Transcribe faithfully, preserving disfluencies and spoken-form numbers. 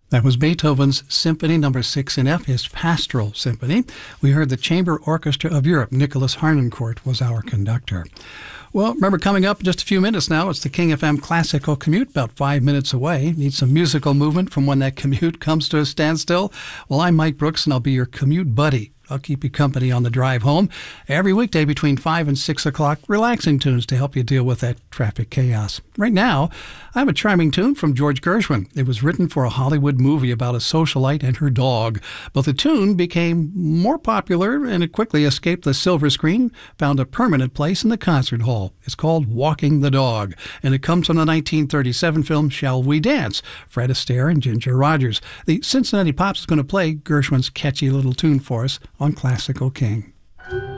That was Beethoven's Symphony Number Six in F, his Pastoral Symphony. We heard the Chamber Orchestra of Europe. Nicholas Harnoncourt was our conductor. Well, remember, coming up in just a few minutes now, it's the King F M Classical Commute, about five minutes away. Need some musical movement from when that commute comes to a standstill? Well, I'm Mike Brooks, and I'll be your commute buddy. I'll keep you company on the drive home every weekday between five and six o'clock, relaxing tunes to help you deal with that traffic chaos. Right now, I have a charming tune from George Gershwin. It was written for a Hollywood movie about a socialite and her dog. But the tune became more popular, and it quickly escaped the silver screen, found a permanent place in the concert hall. It's called Walking the Dog, and it comes from the nineteen thirty-seven film Shall We Dance? Fred Astaire and Ginger Rogers. The Cincinnati Pops is going to play Gershwin's catchy little tune for us on Classical King.